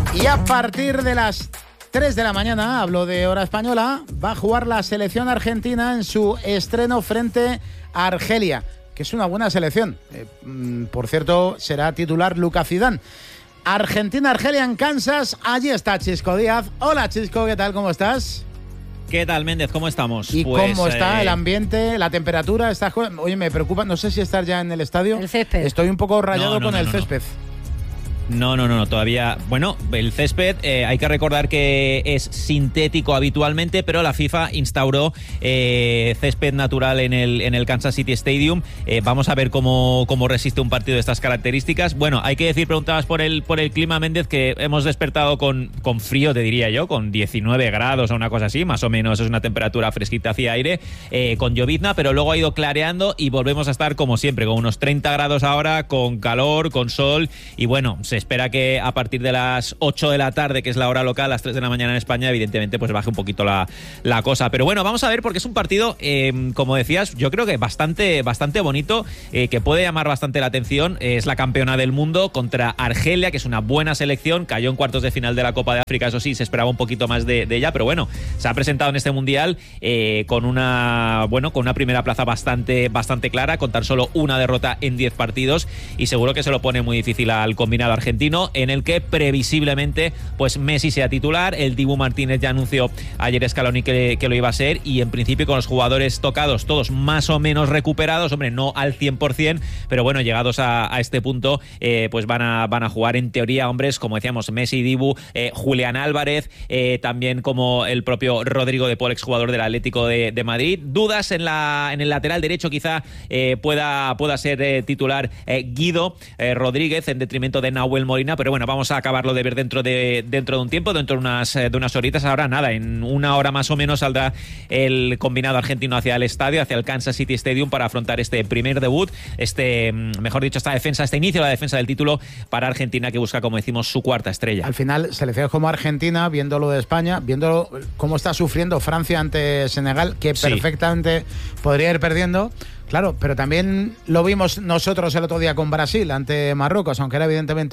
Y a partir de las 3 de la mañana, hablo de hora española, va a jugar la selección argentina en su estreno frente a Argelia, que es una buena selección. Por cierto, será titular Lucas Zidane. Argentina-Argelia en Kansas, allí está Chisco Díaz. Hola Chisco, ¿qué tal? ¿Cómo estás? ¿Qué tal, Méndez? ¿Cómo estamos? ¿Y cómo está el ambiente, la temperatura? Oye, me preocupa, no sé si estar ya en el estadio. El césped. Estoy un poco rayado con el césped. No, todavía. Bueno, el césped hay que recordar que es sintético habitualmente, pero la FIFA instauró césped natural en el Kansas City Stadium. Vamos a ver cómo resiste un partido de estas características. Bueno, hay que decir, preguntabas por el clima, Méndez, que hemos despertado con frío, te diría yo, con 19 grados o una cosa así, más o menos es una temperatura fresquita hacia aire, con llovizna, pero luego ha ido clareando y volvemos a estar como siempre, con unos 30 grados ahora, con calor, con sol, y bueno, se espera que a partir de las 8 de la tarde, que es la hora local, las 3 de la mañana en España, evidentemente pues baje un poquito la cosa. Pero bueno, vamos a ver, porque es un partido, como decías, yo creo que bastante bonito, que puede llamar bastante la atención. Es la campeona del mundo contra Argelia, que es una buena selección, cayó en cuartos de final de la Copa de África, eso sí, se esperaba un poquito más de ella, pero bueno, se ha presentado en este Mundial con una primera plaza bastante clara, con tan solo una derrota en 10 partidos, y seguro que se lo pone muy difícil al combinado argentino, en el que previsiblemente pues Messi sea titular. El Dibu Martínez ya anunció ayer Scaloni que lo iba a ser, y en principio con los jugadores tocados, todos más o menos recuperados, hombre, no al 100%, pero bueno, llegados a este punto, pues van a jugar en teoría hombres, como decíamos, Messi, Dibu, Julián Álvarez, también como el propio Rodrigo de Paul, exjugador del Atlético de Madrid. Dudas en el lateral derecho, quizá pueda ser titular Guido Rodríguez, en detrimento de Nahuel Molina, pero bueno, vamos a acabarlo de ver dentro de un tiempo, dentro de unas horitas. Ahora nada, en una hora más o menos saldrá el combinado argentino hacia el estadio, hacia el Kansas City Stadium, para afrontar este primer debut, mejor dicho, este inicio de la defensa del título para Argentina, que busca, como decimos, su cuarta estrella. Al final, selecciones como Argentina, viendo lo de España, viendo cómo está sufriendo Francia ante Senegal, que perfectamente podría ir perdiendo. Claro, pero también lo vimos nosotros el otro día con Brasil ante Marruecos, aunque era evidentemente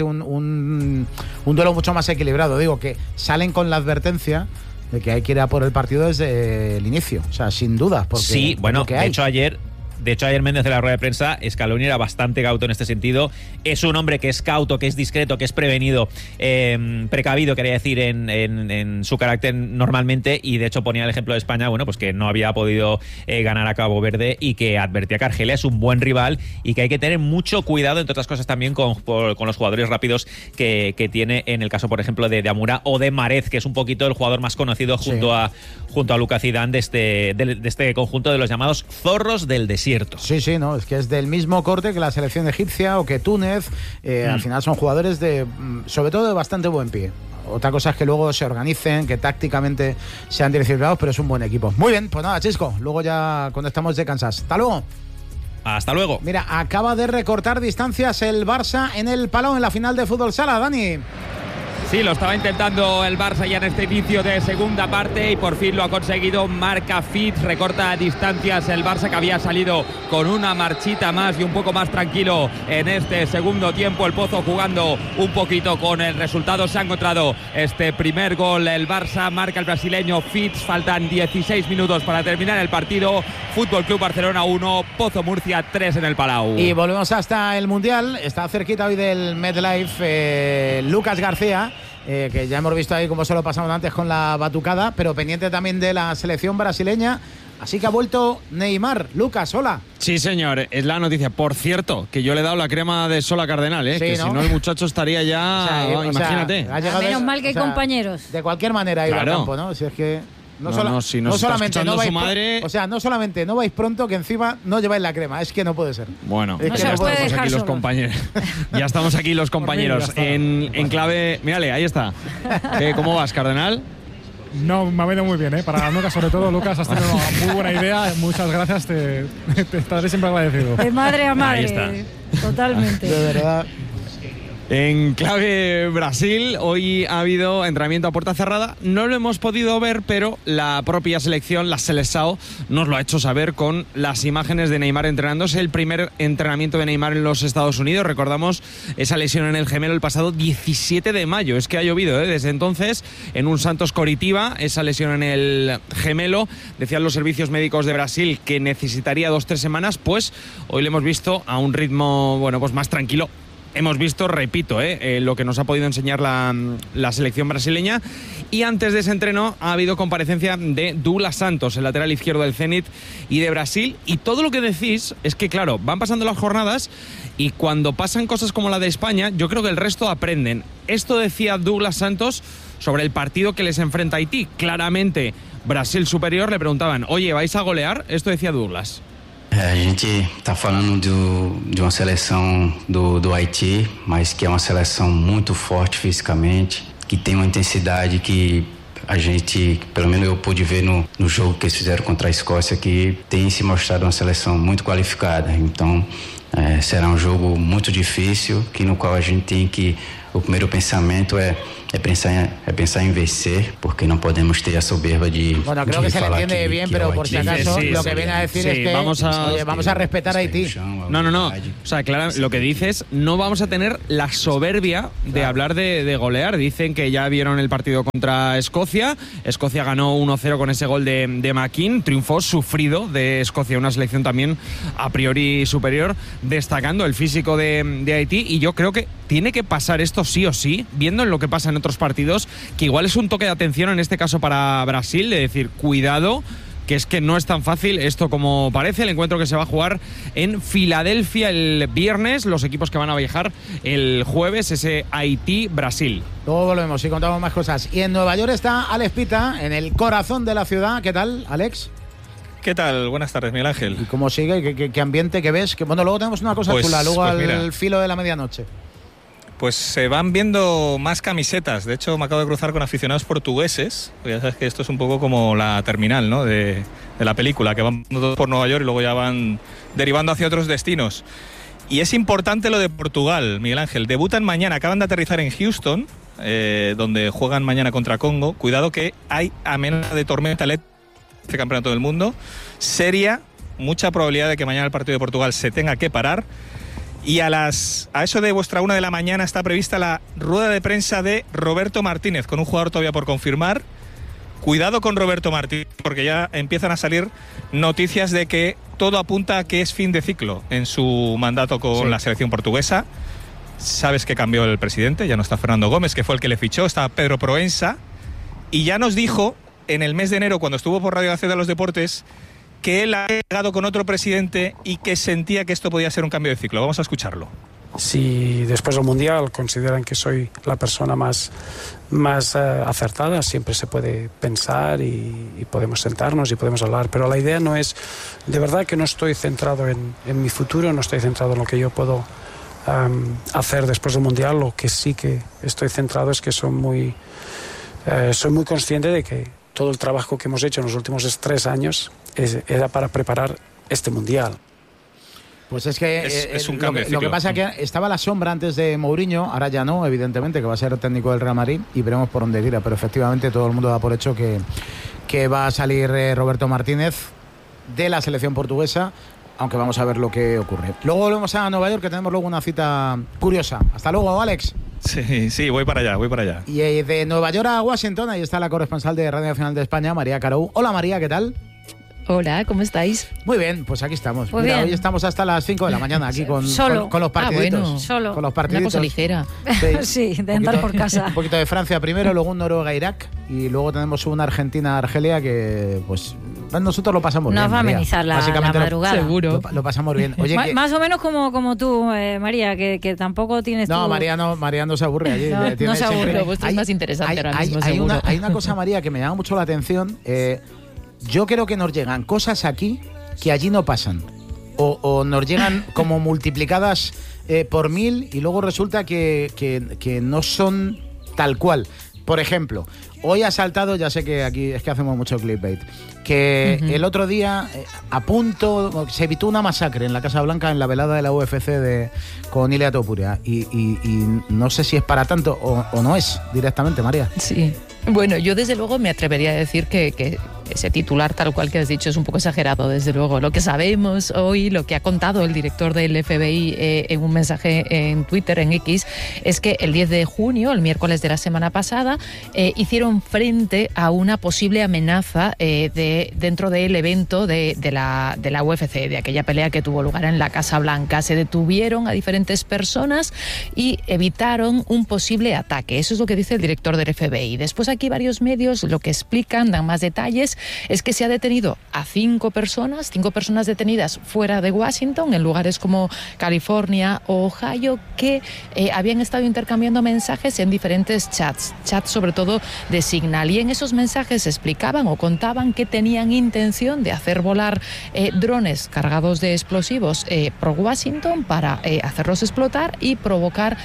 un duelo mucho más equilibrado. Digo que salen con la advertencia de que hay que ir a por el partido desde el inicio, o sea, sin duda. Porque sí, bueno, de hecho ayer Méndez, en la rueda de prensa, Scaloni era bastante cauto en este sentido. Es un hombre que es cauto, que es discreto, que es prevenido, precavido, quería decir, en su carácter normalmente, y de hecho ponía el ejemplo de España, bueno, pues que no había podido ganar a Cabo Verde, y que advertía que Argelia es un buen rival y que hay que tener mucho cuidado, entre otras cosas, también con los jugadores rápidos que tiene, en el caso, por ejemplo, de Amura o de Marez, que es un poquito el jugador más conocido junto a Lucas Zidane de este conjunto de los llamados zorros del desierto. Sí, no, es que es del mismo corte que la selección egipcia o que Túnez. Al final son jugadores sobre todo de bastante buen pie. Otra cosa es que luego se organicen, que tácticamente sean disciplinados, pero es un buen equipo. Muy bien, pues nada, Chisco, luego ya conectamos de Kansas. Hasta luego. Hasta luego. Mira, acaba de recortar distancias el Barça en el Palau en la final de fútbol sala, Dani. Sí, lo estaba intentando el Barça ya en este inicio de segunda parte, y por fin lo ha conseguido. Marca Fitz, recorta distancias el Barça, que había salido con una marchita más y un poco más tranquilo en este segundo tiempo. El Pozo jugando un poquito con el resultado. Se ha encontrado este primer gol el Barça, marca el brasileño Fitz. Faltan 16 minutos para terminar el partido. Fútbol Club Barcelona 1, Pozo Murcia 3 en el Palau. Y volvemos hasta el Mundial. Está cerquita hoy del MetLife Lucas García, que ya hemos visto ahí cómo se lo pasamos antes con la batucada, pero pendiente también de la selección brasileña. Así que ha vuelto Neymar. Lucas, hola. Sí, señor, es la noticia. Por cierto, que yo le he dado la crema de Sola Cardenal, sí, que ¿no? Si no el muchacho estaría ya, imagínate. Menos mal que hay compañeros. De cualquier manera ha ido al campo, ¿no? Si es que no solamente no vais madre... no solamente no vais pronto, que encima no lleváis la crema, es que no puede ser. Bueno, ya estamos aquí los compañeros. Ya estamos aquí los compañeros en clave. Mírale, ahí está. ¿Cómo vas, Cardenal? No, me ha venido muy bien, para Lucas, sobre todo. Lucas, has tenido una muy buena idea. Muchas gracias, te estaré siempre agradecido. De madre a madre. Ahí está. Totalmente. De verdad. En clave Brasil, hoy ha habido entrenamiento a puerta cerrada. No lo hemos podido ver, pero la propia selección, la Seleção, nos lo ha hecho saber con las imágenes de Neymar entrenando. Es el primer entrenamiento de Neymar en los Estados Unidos. Recordamos esa lesión en el gemelo el pasado 17 de mayo. Es que ha llovido, desde entonces, en un Santos Coritiba, esa lesión en el gemelo. Decían los servicios médicos de Brasil que necesitaría 2-3 semanas. Pues hoy le hemos visto a un ritmo, bueno, pues más tranquilo. Hemos visto, repito, lo que nos ha podido enseñar la selección brasileña. Y antes de ese entreno ha habido comparecencia de Douglas Santos, el lateral izquierdo del Zenit y de Brasil. Y todo lo que decís es que, claro, van pasando las jornadas y cuando pasan cosas como la de España, yo creo que el resto aprenden. Esto decía Douglas Santos sobre el partido que les enfrenta Haití. Claramente, Brasil superior, le preguntaban, oye, ¿vais a golear? Esto decía Douglas. A gente está falando de uma seleção do Haiti, mas que é uma seleção muito forte fisicamente, que tem uma intensidade que a gente, pelo menos eu pude ver no jogo que eles fizeram contra a Escócia, que tem se mostrado uma seleção muito qualificada. Então, será um jogo muito difícil, no qual a gente tem que... O primeiro pensamento é pensar en vencer, porque no podemos tener soberba de... Bueno, creo que se le entiende bien, pero por si acaso lo que viene a decir es que vamos a respetar a Haití. No. O sea, claro, lo que dices, no vamos a tener la soberbia de hablar de golear. Dicen que ya vieron el partido contra Escocia. Escocia ganó 1-0 con ese gol de McKean. Triunfó sufrido de Escocia, una selección también a priori superior, destacando el físico de Haití. Y yo creo que tiene que pasar esto sí o sí, viendo en lo que pasa en otros partidos, que igual es un toque de atención en este caso para Brasil, de decir, cuidado, que es que no es tan fácil esto como parece. El encuentro que se va a jugar en Filadelfia el viernes, los equipos que van a viajar el jueves, ese Haití-Brasil. Luego volvemos y contamos más cosas. Y en Nueva York está Alex Pita, en el corazón de la ciudad. ¿Qué tal, Alex? ¿Qué tal? Buenas tardes, Miguel Ángel. ¿Y cómo sigue? ¿Qué ambiente que ves? Bueno, luego tenemos una cosa chula, luego al filo de la medianoche. Pues se van viendo más camisetas. De hecho, me acabo de cruzar con aficionados portugueses. Ya sabes que esto es un poco como la terminal, ¿no?, de la película, que van todos por Nueva York y luego ya van derivando hacia otros destinos. Y es importante lo de Portugal, Miguel Ángel. Debutan mañana, acaban de aterrizar en Houston, donde juegan mañana contra Congo. Cuidado que hay amenaza de tormenta eléctrica en este campeonato del mundo. Seria, mucha probabilidad de que mañana el partido de Portugal se tenga que parar. Y a eso de vuestra 1 de la mañana está prevista la rueda de prensa de Roberto Martínez, con un jugador todavía por confirmar. Cuidado con Roberto Martínez, porque ya empiezan a salir noticias de que todo apunta a que es fin de ciclo en su mandato con la selección portuguesa. Sabes que cambió el presidente, ya no está Fernando Gómez, que fue el que le fichó, está Pedro Proensa. Y ya nos dijo en el mes de enero, cuando estuvo por Radio AC de los Deportes, que él ha llegado con otro presidente y que sentía que esto podía ser un cambio de ciclo. Vamos a escucharlo. Si después del Mundial consideran que soy la persona más acertada, siempre se puede pensar y podemos sentarnos y podemos hablar. Pero la idea no es... De verdad que no estoy centrado en mi futuro, no estoy centrado en lo que yo puedo hacer después del Mundial. Lo que sí que estoy centrado es que soy muy consciente de que todo el trabajo que hemos hecho en los últimos 3 años era para preparar este Mundial. Pues es que es un cambio lo que pasa es que estaba la sombra antes de Mourinho, ahora ya no, evidentemente, que va a ser técnico del Real Madrid y veremos por dónde tira, pero efectivamente todo el mundo da por hecho que va a salir Roberto Martínez de la selección portuguesa, aunque vamos a ver lo que ocurre. Luego volvemos a Nueva York, que tenemos luego una cita curiosa. Hasta luego, Alex. Sí, voy para allá. Y de Nueva York a Washington, ahí está la corresponsal de Radio Nacional de España, María Carou. Hola, María, ¿qué tal? Hola, ¿cómo estáis? Muy bien, pues aquí estamos. Muy bien. Hoy estamos hasta las 5 de la mañana aquí con los partiditos. Bueno, solo. Con los partiditos. Una cosa ligera. Sí, de andar por casa. Un poquito de Francia primero, luego un Noruega-Irak y luego tenemos una Argentina-Argelia que pues nosotros lo pasamos bien. Nos va a María. amenizar la Básicamente madrugada. Seguro. Lo pasamos bien. Oye, Más o menos como tú, María, que tampoco tienes No, tú... María no se aburre allí. No se aburre. Lo vuestro es más interesante ahora mismo, seguro. Hay una cosa, María, que me llama mucho la atención. Yo creo que nos llegan cosas aquí que allí no pasan. O nos llegan como multiplicadas por 1000 y luego resulta que no son tal cual. Por ejemplo, hoy ha saltado, ya sé que aquí es que hacemos mucho clickbait, que el otro día se evitó una masacre en la Casa Blanca en la velada de la UFC con Ilia Topuria y no sé si es para tanto o no es directamente, María. Sí. Bueno, yo desde luego me atrevería a decir que ese titular tal cual que has dicho es un poco exagerado, desde luego. Lo que sabemos hoy, lo que ha contado el director del FBI en un mensaje en Twitter, en X, es que el 10 de junio, el miércoles de la semana pasada, hicieron frente a una posible amenaza dentro del evento de la UFC, de aquella pelea que tuvo lugar en la Casa Blanca. Se detuvieron a diferentes personas y evitaron un posible ataque. Eso es lo que dice el director del FBI. Después aquí varios medios lo que explican, dan más detalles, es que se ha detenido a 5 personas detenidas fuera de Washington, en lugares como California o Ohio, que habían estado intercambiando mensajes en diferentes chats sobre todo de Signal. Y en esos mensajes explicaban o contaban que tenían intención de hacer volar drones cargados de explosivos por Washington para hacerlos explotar y provocar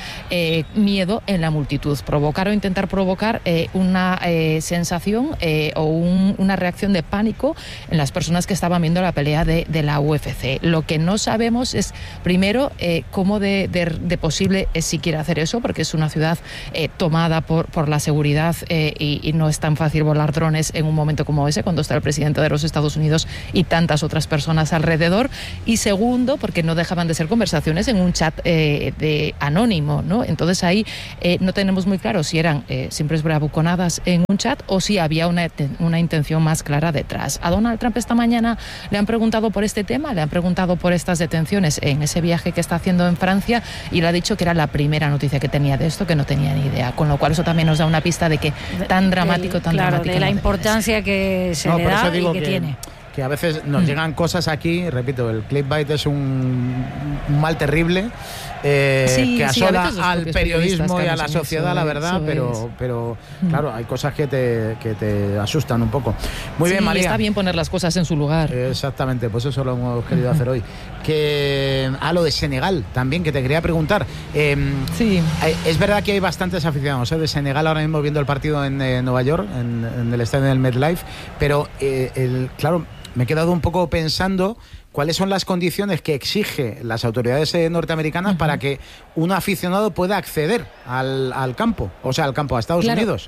miedo en la multitud, provocar o intentar provocar una sensación o una reacción de pánico en las personas que estaban viendo la pelea de la UFC. Lo que no sabemos es, primero, cómo de posible es siquiera hacer eso, porque es una ciudad tomada por la seguridad y no es tan fácil volar drones en un momento como ese, cuando está el presidente de los Estados Unidos y tantas otras personas alrededor. Y segundo, porque no dejaban de ser conversaciones en un chat de anónimo, ¿no? Entonces ahí no tenemos muy claro si eran simples bravuconadas en un chat o si había una intención más clara detrás. A Donald Trump esta mañana le han preguntado por este tema, le han preguntado por estas detenciones en ese viaje que está haciendo en Francia y le ha dicho que era la primera noticia que tenía de esto, que no tenía ni idea, con lo cual eso también nos da una pista de que tan dramático de la importancia que se le da y que tiene. Que a veces nos llegan cosas aquí, repito, el clickbait es un mal terrible que asola al periodismo y a la sociedad, la verdad, pero claro, hay cosas que te asustan un poco. Muy bien, María. Está bien poner las cosas en su lugar. Exactamente, pues eso lo hemos querido hacer hoy. Lo de Senegal también, que te quería preguntar. Es verdad que hay bastantes aficionados de Senegal ahora mismo viendo el partido en Nueva York, en el estadio del MetLife, pero claro, me he quedado un poco pensando cuáles son las condiciones que exige las autoridades norteamericanas para que un aficionado pueda acceder al campo, a Estados Unidos.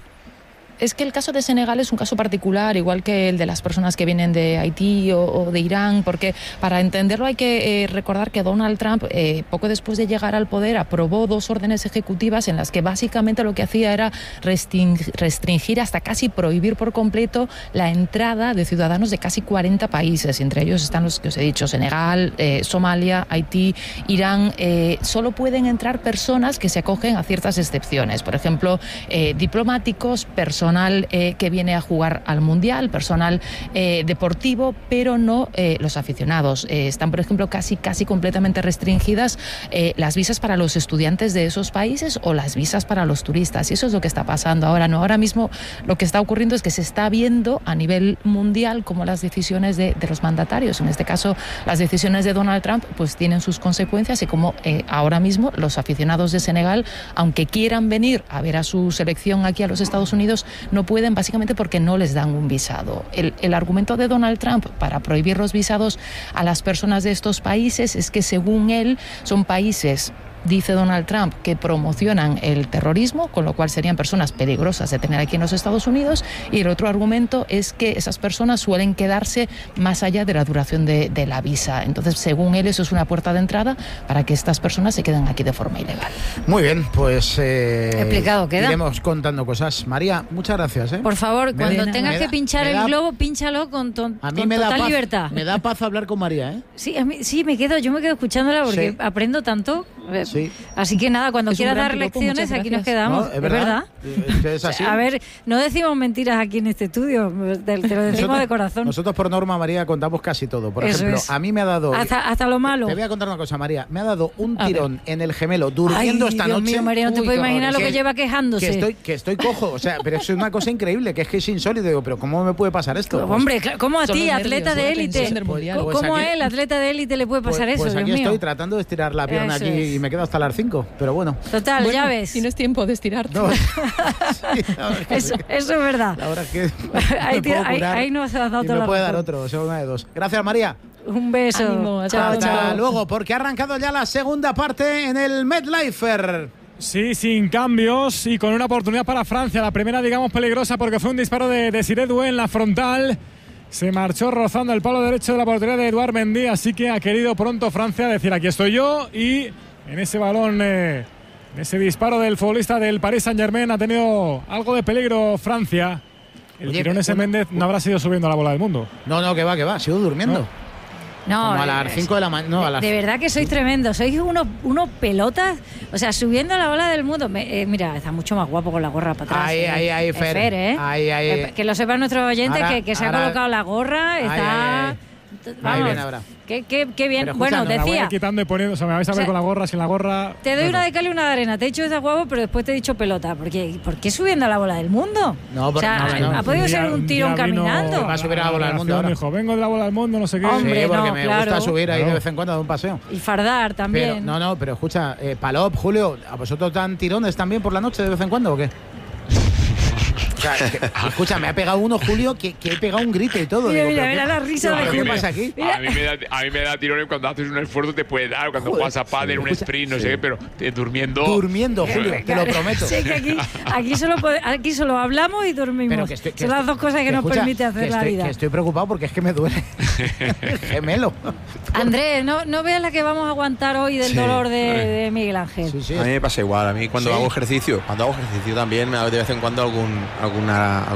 Es que el caso de Senegal es un caso particular, igual que el de las personas que vienen de Haití o de Irán, porque para entenderlo hay que recordar que Donald Trump, poco después de llegar al poder, aprobó 2 órdenes ejecutivas en las que básicamente lo que hacía era restringir, hasta casi prohibir por completo la entrada de ciudadanos de casi 40 países. Entre ellos están los que os he dicho: Senegal, Somalia, Haití, Irán. Solo pueden entrar personas que se acogen a ciertas excepciones, por ejemplo, diplomáticos, personal que viene a jugar al Mundial, personal deportivo, pero no los aficionados. Están, por ejemplo, casi completamente restringidas las visas para los estudiantes de esos países o las visas para los turistas. Y eso es lo que está pasando ahora. No, ahora mismo lo que está ocurriendo es que se está viendo a nivel mundial cómo las decisiones de los mandatarios, en este caso las decisiones de Donald Trump, pues tienen sus consecuencias, y como ahora mismo los aficionados de Senegal, aunque quieran venir a ver a su selección aquí a los Estados Unidos, no pueden, básicamente porque no les dan un visado. El argumento de Donald Trump para prohibir los visados a las personas de estos países es que, según él, son países, dice Donald Trump, que promocionan el terrorismo, con lo cual serían personas peligrosas de tener aquí en los Estados Unidos. Y el otro argumento es que esas personas suelen quedarse más allá de la duración de la visa. Entonces, según él, eso es una puerta de entrada para que estas personas se queden aquí de forma ilegal. Muy bien, pues explicado queda. Iremos contando cosas. María, muchas gracias. Por favor, cuando tengas que pinchar el globo, pínchalo con total libertad. Me da paz hablar con María, Sí, yo me quedo escuchándola porque aprendo tanto. Sí. Así que nada, cuando quieras dar lecciones, aquí nos quedamos. No, es verdad. Es así. A ver, no decimos mentiras aquí en este estudio, te lo decimos de corazón. Nosotros, por norma, María, contamos casi todo. Por ejemplo, a mí me ha dado... Hasta lo malo. Te voy a contar una cosa, María. Me ha dado un tirón en el gemelo durmiendo esta noche. Dios mío, María, no te puedo imaginar lo que lleva quejándose. Que estoy cojo, pero es una cosa increíble, que es insólito. Digo, pero ¿cómo me puede pasar esto? Hombre, ¿cómo a ti, atleta de élite? ¿Cómo a él, atleta de élite, le puede pasar eso, Dios mío? Pues aquí estoy tratando de estirar la pierna aquí y me quedo hasta las 5, pero bueno. Total, ya ves. Tienes tiempo de estirarte. No, Eso es verdad. La verdad es que ahí no se ha dado toda la razón. Me puede dar otro, o sea, una de dos. Gracias, María. Un beso. Ánimo, Hasta luego, porque ha arrancado ya la segunda parte en el MetLife. Sí, sin cambios y con una oportunidad para Francia. La primera, digamos, peligrosa porque fue un disparo de Desiré Doué en la frontal. Se marchó rozando el palo derecho de la portería de Edouard Mendy, así que ha querido pronto Francia decir aquí estoy yo, y en ese balón, en ese disparo del futbolista del Paris Saint-Germain ha tenido algo de peligro Francia. El tirón ese Méndez no habrá sido subiendo la bola del mundo. No, que va, ha sido durmiendo. No, como a las 5 de la mañana. De verdad que sois tremendos, sois unos pelotas, o sea, subiendo la bola del mundo. Mira, está mucho más guapo con la gorra para atrás. Ahí, Fer. Ahí. Que lo sepan nuestros oyentes, que se ha colocado la gorra, está... Vamos, bien ahora. Qué bien. Pero, bueno, decía. La voy quitando y poniendo, o sea, me vais a ver con la gorra, sin la gorra. Te doy una de cal y una de arena. Te he dicho esa guapo, pero después te he dicho pelota. ¿Por qué subiendo la bola del mundo? No, o sea, ha podido ser un tirón caminando. Va a subir a la bola del mundo. Dijo, vengo de la bola del mundo, no sé qué. Hombre, sí, porque me gusta subir ahí de vez en cuando de un paseo. Y fardar también. Pero, pero escucha, Palop, Julio, ¿a vosotros dan tirones también por la noche de vez en cuando o qué? O sea, escucha, me ha pegado uno, Julio, que he pegado un grito y todo. Mira la risa de ¿qué pasa aquí? A mí me da tirones cuando haces un esfuerzo, te puede dar, cuando juegas a pádel, un sprint, no sé qué, pero durmiendo. Durmiendo, Julio, te lo prometo. Sí, que aquí solo hablamos y dormimos. Son las dos cosas que nos permite hacer la vida. Que estoy preocupado porque es que me duele gemelo. Andrés, no veas la que vamos a aguantar hoy del dolor de Miguel Ángel. A mí me pasa igual. A mí cuando hago ejercicio también me da de vez en cuando alguna